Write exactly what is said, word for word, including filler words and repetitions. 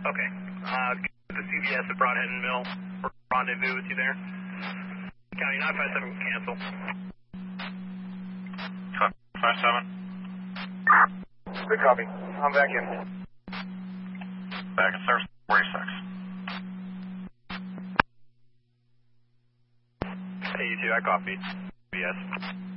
Okay. Uh, the C V S at Broadhead and Mill. Rendezvous with you there. County nine five seven, cancel. five seven. Good copy. I'm back in. Back in service, forty-six. Hey, you two, I copied. Yes.